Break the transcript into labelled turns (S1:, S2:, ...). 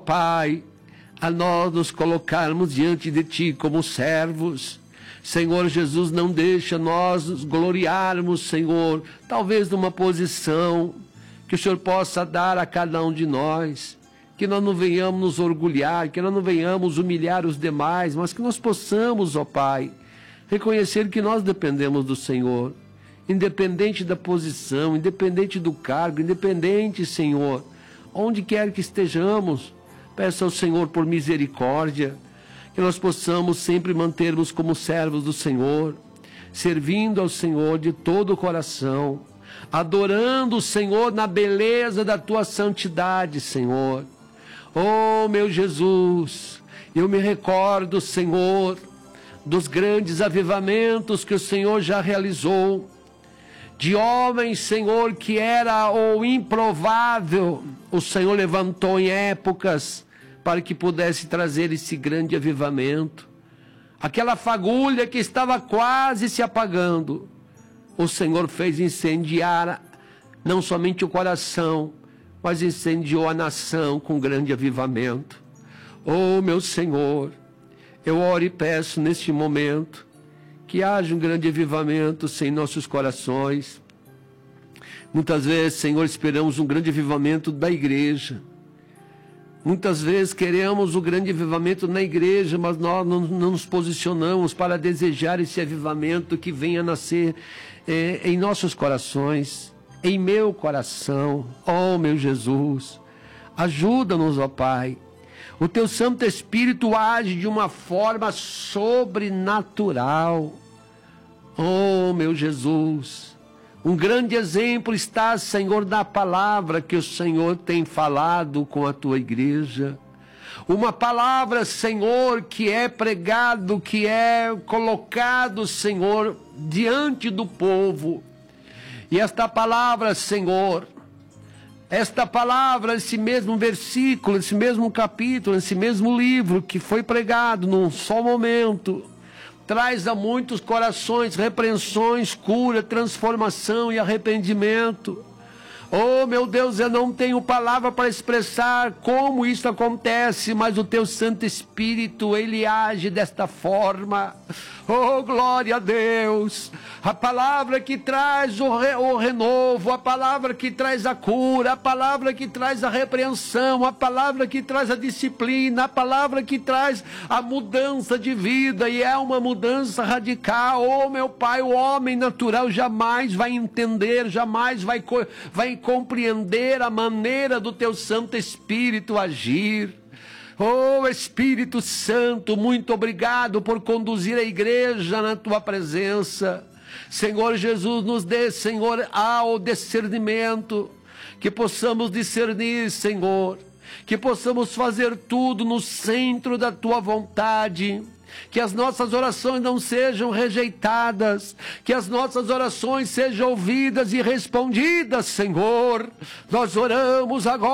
S1: Pai, a nós nos colocarmos diante de Ti como servos. Senhor Jesus, não deixa nós nos gloriarmos, Senhor, talvez numa posição que o Senhor possa dar a cada um de nós, que nós não venhamos nos orgulhar, que nós não venhamos humilhar os demais, mas que nós possamos, ó Pai, reconhecer que nós dependemos do Senhor, independente da posição, independente do cargo, independente, Senhor, onde quer que estejamos. Peça ao Senhor por misericórdia, que nós possamos sempre mantermos como servos do Senhor, servindo ao Senhor de todo o coração, adorando o Senhor na beleza da Tua santidade, Senhor. Oh, meu Jesus, eu me recordo, Senhor, dos grandes avivamentos que o Senhor já realizou, de homens, Senhor, que era o improvável, o Senhor levantou em épocas para que pudesse trazer esse grande avivamento. Aquela fagulha que estava quase se apagando, o Senhor fez incendiar não somente o coração, mas incendiou a nação com grande avivamento. Oh, meu Senhor, eu oro e peço neste momento que haja um grande avivamento em nossos corações. Muitas vezes, Senhor, esperamos um grande avivamento da igreja. Muitas vezes queremos o grande avivamento na igreja, mas nós não nos posicionamos para desejar esse avivamento que venha nascer em nossos corações, em meu coração. Oh, meu Jesus, ajuda-nos, ó Pai. O Teu Santo Espírito age de uma forma sobrenatural. Oh, meu Jesus, um grande exemplo está, Senhor, da palavra que o Senhor tem falado com a Tua igreja. Uma palavra, Senhor, que é pregado, que é colocado, Senhor, diante do povo. E esta palavra, Senhor, esta palavra, esse mesmo versículo, esse mesmo capítulo, esse mesmo livro que foi pregado num só momento, traz a muitos corações repreensões, cura, transformação e arrependimento. Oh, meu Deus, eu não tenho palavra para expressar como isso acontece, mas o Teu Santo Espírito, Ele age desta forma. Oh, glória a Deus! A palavra que traz o renovo, a palavra que traz a cura, a palavra que traz a repreensão, a palavra que traz a disciplina, a palavra que traz a mudança de vida, e é uma mudança radical. Oh, meu Pai, o homem natural jamais vai entender, jamais vai compreender a maneira do Teu Santo Espírito agir. Oh, Espírito Santo, muito obrigado por conduzir a igreja na Tua presença. Senhor Jesus, nos dê, Senhor, ao discernimento, que possamos discernir, Senhor, que possamos fazer tudo no centro da Tua vontade, que as nossas orações não sejam rejeitadas, que as nossas orações sejam ouvidas e respondidas, Senhor. Nós oramos agora